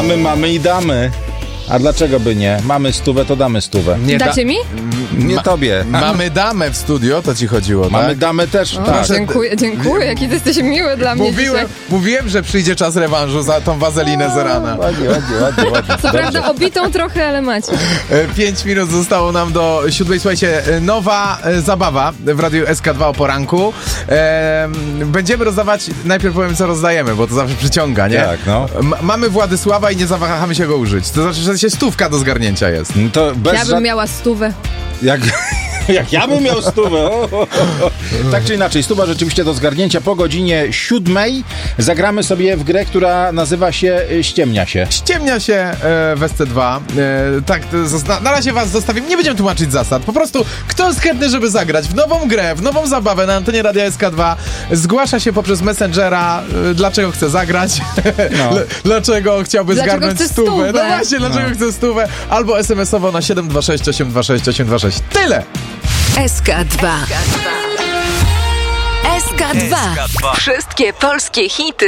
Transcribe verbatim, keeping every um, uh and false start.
Mamy, mamy i damy. A dlaczego by nie? Mamy stówę, to damy stówę. Nie Dacie da- mi? Nie Ma- tobie. Mamy damę w studio, to ci chodziło, Mamy tak? damę też, O, tak. dziękuję, dziękuję. Jaki ty jesteś miły dla mnie Mówiłem, dzisiaj. mówiłem, że przyjdzie czas rewanżu za tą wazelinę z rana. Ładnie, ładnie, ładnie, ładnie. Co prawda obitą trochę, ale macie. E, Pięć minut zostało nam do siódmej. Słuchajcie, e, nowa e, zabawa w Radiu S K dwa o poranku. E, będziemy rozdawać, najpierw powiem, co rozdajemy, bo to zawsze przyciąga, nie? Tak, no. M- mamy Władysława i nie zawahamy się go użyć. To znaczy, że się stówka do zgarnięcia jest. No to bez Ja bym żad... miała stówę. Jak... Jak ja bym miał stówę. O, o, o. Tak czy inaczej, stuwa rzeczywiście do zgarnięcia. Po godzinie siódmej zagramy sobie w grę, która nazywa się Ściemnia się. Ściemnia się e, w S C dwa. E, tak, to zosta- na razie was zostawimy. Nie będziemy tłumaczyć zasad. Po prostu, kto jest chętny, żeby zagrać w nową grę, w nową zabawę na antenie Radia S K dwa, zgłasza się poprzez Messengera, e, dlaczego chce zagrać, No. L- dlaczego chciałby Dlaczego zgarnąć chce stówę. stówę? No właśnie, dlaczego No. chce stówę. Albo es em esowo na siedem dwa sześć osiem dwa sześć osiem dwa sześć. Tyle! S K dwa. S K dwa. Wszystkie polskie hity.